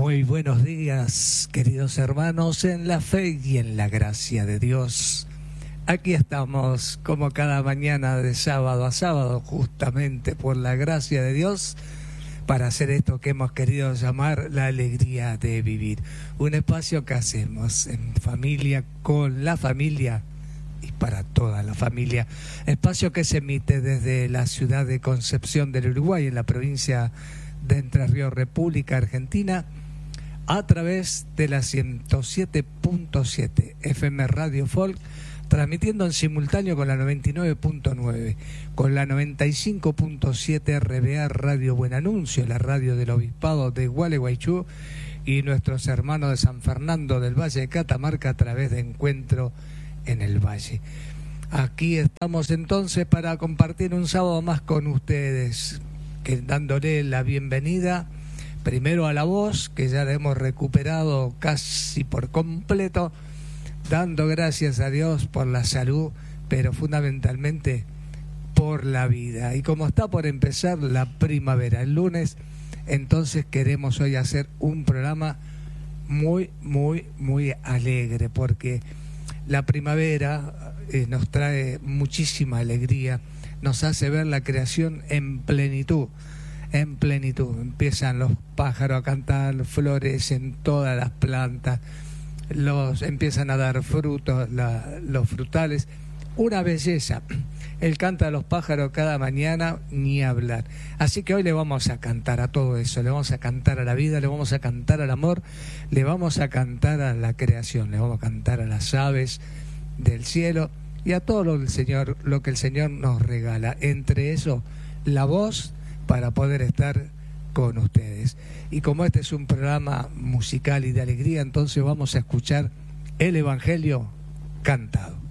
Muy buenos días, queridos hermanos, en la fe y en la gracia de Dios. Aquí estamos, como cada mañana de sábado a sábado, justamente por la gracia de Dios, para hacer esto que hemos querido llamar la alegría de vivir. Un espacio que hacemos en familia, con la familia y para toda la familia. Espacio que se emite desde la ciudad de Concepción del Uruguay, en la provincia de Entre Ríos, República Argentina, a través de la 107.7 FM Radio Folk, transmitiendo en simultáneo con la 99.9, con la 95.7 RBA Radio Buen Anuncio, la radio del Obispado de Gualeguaychú, y nuestros hermanos de San Fernando del Valle de Catamarca a través de Encuentro en el Valle. Aquí estamos entonces para compartir un sábado más con ustedes, dándole la bienvenida primero a la voz, que ya la hemos recuperado casi por completo, dando gracias a Dios por la salud, pero fundamentalmente por la vida. Y como está por empezar la primavera, el lunes, entonces queremos hoy hacer un programa muy alegre, porque la primavera nos trae muchísima alegría, nos hace ver la creación en plenitud. Empiezan los pájaros a cantar, florecen todas las plantas, empiezan a dar frutos, los frutales, una belleza. El canto de los pájaros cada mañana, ni hablar. Así que hoy le vamos a cantar a todo eso, le vamos a cantar a la vida, le vamos a cantar al amor, le vamos a cantar a la creación, le vamos a cantar a las aves del cielo y a todo lo que el Señor nos regala. Entre eso, la voz para poder estar con ustedes. Y como este es un programa musical y de alegría, entonces vamos a escuchar el Evangelio cantado.